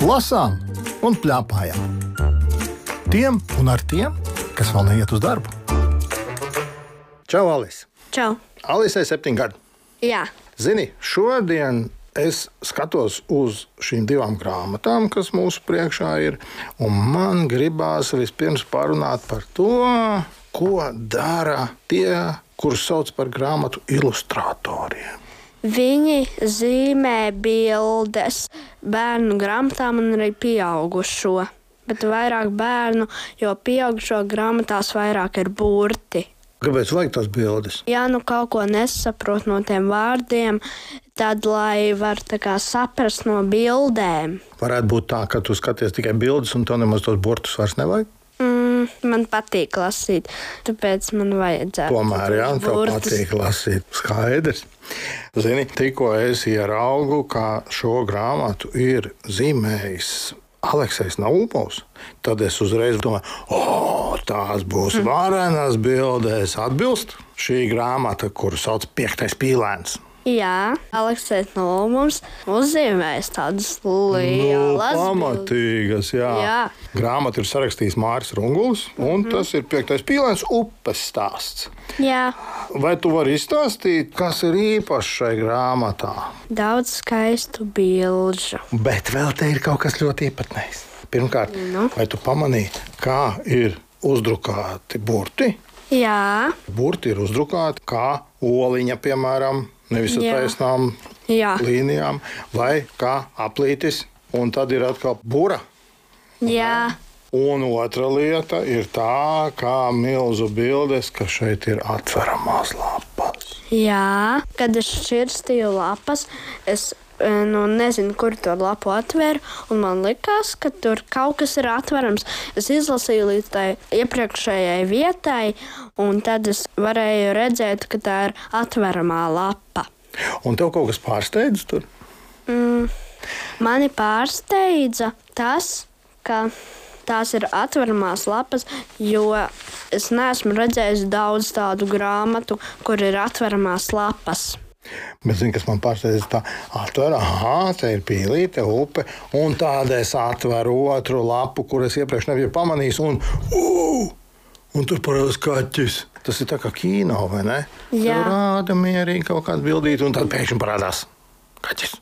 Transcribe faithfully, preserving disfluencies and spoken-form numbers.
lasām un pļāpājam. Tiem un ar tiem, kas vēl neiet uz darbu. Čau, Alis! Čau! Alisai septiņi gadi. Jā. Zini, šodien es skatos uz šīm divām grāmatām, kas mūsu priekšā ir, un man gribās vispirms parunāt par to, ko dara tie, kurus sauc par grāmatu ilustratoriem. Viņi zīmē bildes bērnu grāmatām un arī pieaugušo. Bet vairāk bērnu, jo pieaugušo grāmatās vairāk ir burti. Kāpēc vajag tās bildes? Ja nu kaut ko nesaprot no tiem vārdiem, tad lai var tā kā saprast no bildēm. Varētu būt tā, ka tu skaties tikai bildes un tev nemaz tos burtus vairs nevajag? Mm, man patīk lasīt, tāpēc man vajadzētu. Tomēr, jā, tev patīk lasīt. Skaidrs. Zini, tikko es ieraugu, kā šo grāmatu ir zīmējis Aleksejs Naumovs, tad es uzreiz domāju, o, tās būs varenas bildes. Atbilst šī grāmata, kuru sauc Piektais pīlēns. Jā, Aleksejs Naumovs uzzīmējis tādas lielas nu, pamatīgas, jā. jā. Grāmatu ir sarakstījis Māris Rungulis, un mm-hmm. tas ir Piektais pīlēns upes stāsts. Jā. Vai tu vari izstāstīt, kas ir īpašs šai grāmatā? Daudz skaistu bildžu. Bet vēl te ir kaut kas ļoti īpatnējs. Pirmkārt, nu. vai tu pamanīji, kā ir uzdrukāti burti? Jā. Burti ir uzdrukāti kā oliņa, piemēram, nevis ar taisnām Jā. līnijām, vai kā aplītis, un tad ir atkal bura. Jā. Un otra lieta ir tā, kā milzu bildes, ka šeit ir atveramās lapas. Jā, kad es šķirstīju lapas, es nu, nezinu, kur to lapu atvēru, un man likās, ka tur kaut kas ir atverams. Es izlasīju līdz tai iepriekšējai vietai, un tad es varēju redzēt, ka tā ir atveramā lapa. Un tev kaut kas pārsteidz tur? Mm, mani pārsteidza tas, ka tās ir atveramās lapas, jo es neesmu redzējis daudz tādu grāmatu, kur ir atveramās lapas. Bet zini, kas man pārsteidz, tā atver, aha, te ir pīlīte, upe, un tāda es atveru otru lapu, kur es iepriekš nebiju pamanījis, un, uh, un tur parādās kaķis. Tas ir tā kā kino, vai ne? Jā. Tev rāda mierīgi kaut kādu bildīti, un tad pēkšņi parādās kaķis.